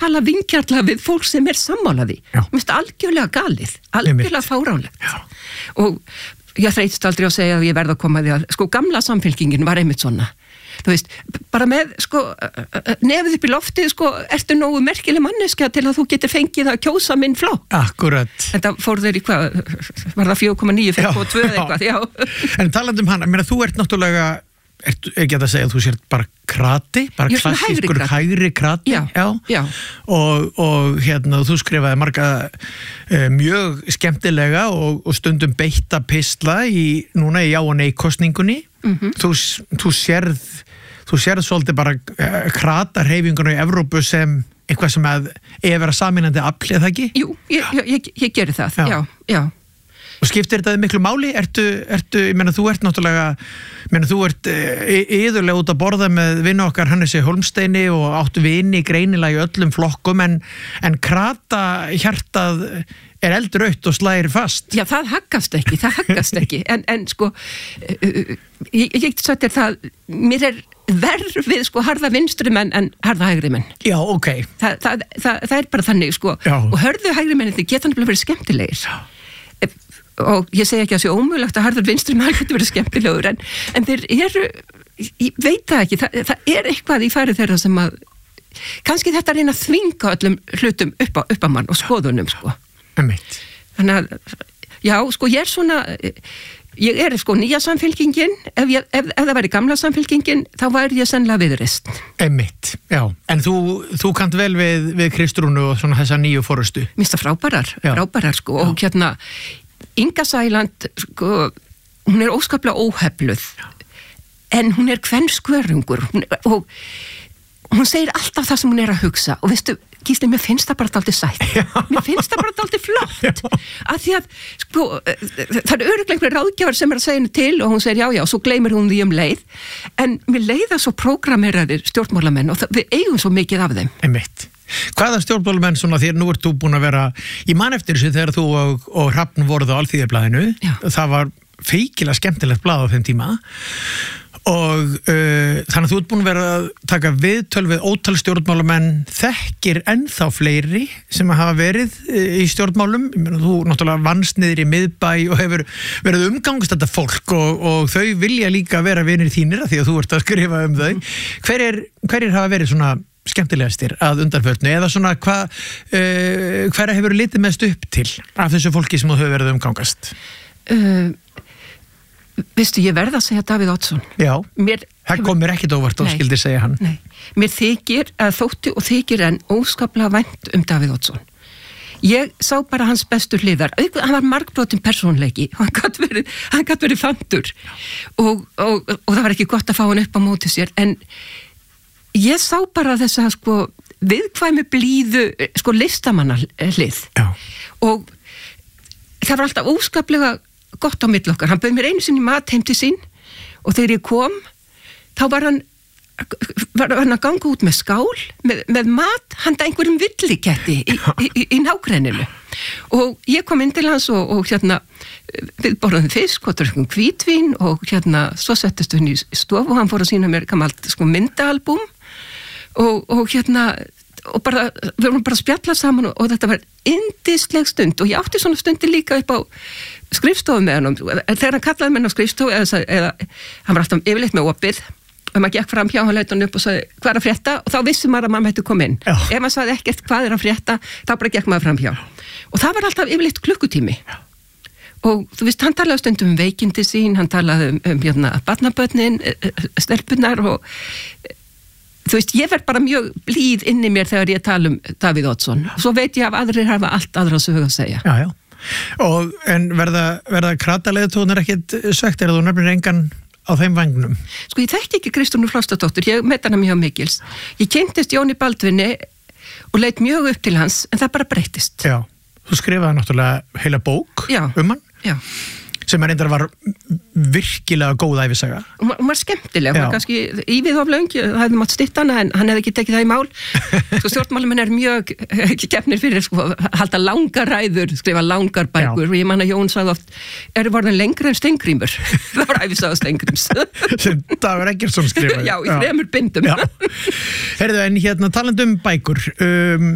tala vingjarnlega við fólk sem sammála því. Mér finnst algjörlega galið, algjörlega fáránlegt. Og ég þreytist aldrei að segja að ég verð að koma því að, sko, gamla samfylkingin var einmitt svona. Þú veist, bara með, sko, nefið upp í loftið, sko, ertu nógu merkileg manneskja til að þú getur fengið að kjósa minn flokk. Akkurat. En það fór þeir í hvað, var það 4,9, 5,2 eitthvað, já. En talandi hana, mér að þú ert náttúrulega, ekki að segja að þú sért bara krati, bara klassískur hægri krati. Já. Og hérna, þú skrifaði marga mjög skemmtilega og stundum beitta pistla núna í já og nei kosningunni. Þú sérð svolítið bara kratarhreyfinguna í Evrópu sem eitthvað sem að vera sameinandi afl, eða ekki? Jú, ég geri það, já. Og skiptir þetta miklu máli? Ég meina, þú ert náttúrulega, þú ert iðurlega út að borða með vini okkar Hannesi Hólmsteini og áttu vini greinilega í öllum flokkum, en krata hjartað eldrautt og slægir fast. Já, það haggast ekki, en sko, ég sættir það, mér verð við, sko, harða vinstri menn en harða hægri menn. Já, ok. Það bara þannig, sko, og hörðu hægri menn, þeir geta nefnilega verið skemmtilegir. Já. Og ég segi ekki að það sé ómögulegt að harður vinstri maður getur verið skemmtilegur, en þeir eru, ég veit það ekki, það eitthvað í færi þeirra sem að, kannski þetta reyna að þvinga öllum hlutum upp á mann og skoðunum, sko. Þannig að, já, sko, ég sko nýja samfylkingin, ef það væri gamla samfylkingin, þá væri ég sennilega Viðreisn. Einmitt, já. En þú kannt vel við Kristrúnu og svona þessa nýju forustu. Mista frábærar, sko, og hérna, Inga Sæland, sko, hún óskaplega óhefluð, en hún kvenskörungur, og hún segir alltaf það sem hún að hugsa, og veistu, Gísli, mér finnst það bara dálítið sætt. Mér finnst það bara dálítið flott. Af því að, sko, það örugglega einhverjir ráðgjafar sem að segja henni til og hún segir já, svo gleymir hún því leið. En mér leiða svo prógrameraðir stjórnmálamenn og við eigum svo mikið af þeim. Einmitt. Hvaða stjórnmálamenn svona þér, nú ert þú búin að vera, ég man eftir þessu þegar þú og Hrafn voruð á Alþýðublaðinu. Það var feikilega skemmtilegt blað á þeim tíma. Og þannig að þú ert búin að vera að taka viðtöl við ótal stjórnmálamenn, þekkir ennþá fleiri sem hafa verið í stjórnmálum. Ég meina, þú náttúrulega vannst niður í miðbæ og hefur verið umgangst þetta fólk og þau vilja líka vera vinir þínir af því að þú ert að skrifa um þau. Hverjir hafa verið svona skemmtilegastir að undanförnu eða svona hverja hefur litið mest upp til af þessu fólki sem þú hefur verið umgangast? Vistu, ég verð að segja Davíð Oddsson. Já, það kom mér ekkit óvart og skildi segja hann. Nei, mér þótti og þykir enn óskaplega vænt Davíð Oddsson. Ég sá bara hans bestu hliðar. Hann var margbrotin persónleiki. Hann gat verið fantur. Og það var ekki gott að fá hann upp á móti sér. En ég sá bara þessa, sko, viðkvæmu blíðu, sko, listamanna hlið. Já. Og það var alltaf óskaplega gott á milli okkar. Hann bauð mér einu sinni mat heim til sín og þegar ég kom þá var hann að ganga út með skál með mat handa einhverjum villiketti í nágrenninu og ég kom inn til hans og hérna við borðum fisk og drukkum hvítvín og hérna svo settist við í stofu og hann fór að sýna mér gamalt, sko, myndaalbúm og hérna og bara, við vorum bara að spjalla saman og þetta var yndisleg stund og ég átti svona stundi líka upp á skrifstofu með hann þegar hann kallaði mér á skrifstofu eða hann var alltaf yfirleitt með opið og maður gekk fram hjá, hann leit hann upp og sagði hvað að frétta og þá vissi maður að mamma hætti koma inn ef maður sagði ekkert hvað að frétta þá bara gekk maður fram hjá og það var alltaf yfirleitt klukkutími og þú veist, hann talaði stundum um veikindi sín hann talaði hérna barnabörnin stelpunar og þú veist, ég verð bara mjög blíð inn í mér þegar ég tala Davíð Oddsson og svo veit ég að aðrir hafa allt aðra sögu að segja. Já. En verða krataleiðtónar ekkit svegt þú nefnir engan á þeim vagnum? Sko, ég þekki ekki Kristrúnu Frostadóttur, ég met hana mjög mikils. Ég kynntist Jóni Baldvini og leit mjög upp til hans, en það bara breyttist. Já, þú skrifaði náttúrulega heila bók um hann. Já. Sem reyndar var virkilega góð ævisaga. Hún var skemmtileg, hún var kannski ívið of löng, það hefði mátt stytta hana en hann hefði ekki tekið það í mál. Sko stjórnmálamenn mjög gefnir fyrir halda langar ræður, skrifa langar bækur og ég man að Jón sagði oft, voru lengri en Steingrímur. Það var ævisaga Steingríms. Sem Dagur Eggertsson skrifaði. Já, í 3 bindum. Heyrðu, en hérna talandi um bækur,